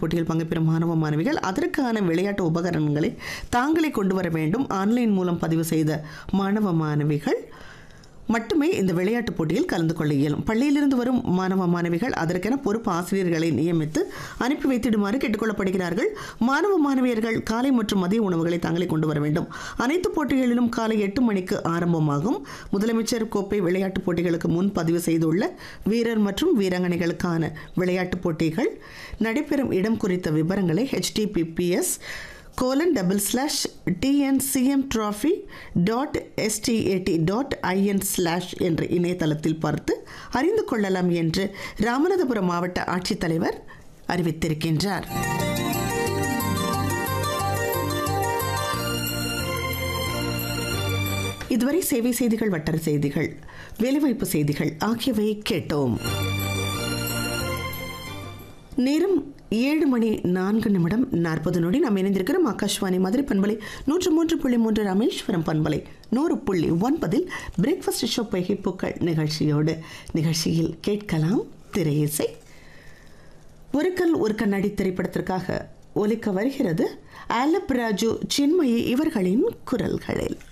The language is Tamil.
போட்டியில் பங்கு பெறும் மாணவ மாணவிகள் அதற்கான விளையாட்டு உபகரணங்களை தாங்களே கொண்டு வர வேண்டும். ஆன்லைன் மூலம் பதிவு செய்த மாணவ மாணவிகள் மட்டுமே இந்த விளையாட்டுப் போட்டியில் கலந்து கொள்ள இயலும். பள்ளியிலிருந்து வரும் மாணவ மாணவிகள் அதற்கென பொறுப்பு ஆசிரியர்களை நியமித்து அனுப்பி வைத்திடுமாறு கேட்டுக்கொள்ளப்படுகிறார்கள். மாணவ மாணவியர்கள் காலை மற்றும் மதிய உணவுகளை தாங்களே கொண்டு வர வேண்டும். அனைத்து போட்டிகளிலும் காலை 8 மணிக்கு ஆரம்பமாகும். முதலமைச்சர் கோப்பை விளையாட்டுப் போட்டிகளுக்கு முன் பதிவு செய்துள்ள வீரர் மற்றும் வீராங்கனைகளுக்கான விளையாட்டுப் போட்டிகள் நடைபெறும் இடம் குறித்த விவரங்களை https://tncmtrophy.stat.in/ என்ற இணையதளத்தில் பார்த்து அறிந்து கொள்ளலாம் என்று ராமநாதபுரம் மாவட்ட ஆட்சித்தலைவர் அறிவித்திருக்கின்றார். இதுவரை சேவை செய்திகள், வட்டார செய்திகள், வேலைவாய்ப்பு செய்திகள் ஆகியவை கேட்டோம். நேரம் 7:04 நாம் இணைந்திருக்கிறோம். ஆகாஷ்வாணி மதுரை பண்பலை 103.3, ராமேஸ்வரம் பண்பலை 100.9 பிரேக்ஃபாஸ்ட் ஷோ பைகிப்புக்கள் நிகழ்ச்சியில் கேட்கலாம் திரையிசை. ஒரு கல் ஒரு கண்ணாடி திரைப்படத்திற்காக ஒலிக்க வருகிறது ஆலப் ராஜு, சின்மயி இவர்களின் குரல்களில்.